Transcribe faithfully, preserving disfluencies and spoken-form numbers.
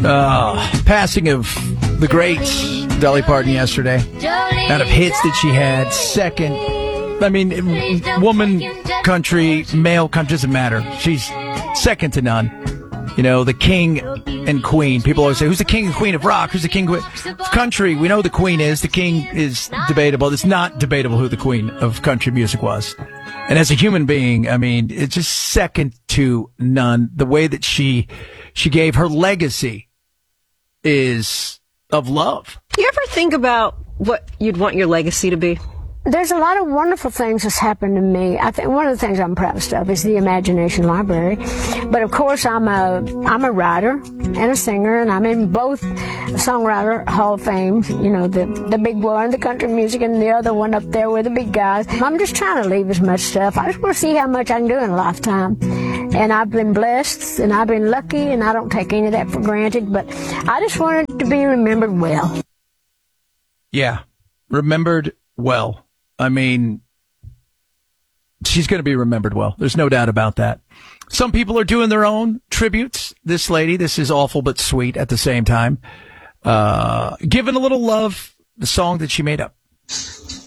Uh, passing of the great Dolly Parton yesterday. Out of hits that she had. Second, I mean, woman country, male country, doesn't matter. She's second to none. You know, the king and queen. People always say, who's the king and queen of rock? Who's the king of country? We know the queen is. The king is debatable. It's not debatable who the queen of country music was. And as a human being, I mean, it's just second to none. The way that she she gave her legacy is of love. You ever think about what you'd want your legacy to be? There's a lot of wonderful things that's happened to me. I think one of the things I'm proudest of is the Imagination Library. But of course, I'm a I'm a writer and a singer, and I'm in both Songwriter Hall of Fame. You know, the the big one, the country music, and the other one up there with the big guys. I'm just trying to leave as much stuff. I just want to see how much I can do in a lifetime. And I've been blessed, and I've been lucky, and I don't take any of that for granted. But I just wanted to be remembered well. Yeah, remembered well. I mean, she's going to be remembered well. There's no doubt about that. Some people are doing their own tributes. This lady, this is awful but sweet at the same time. Uh, giving a little love, the song that she made up.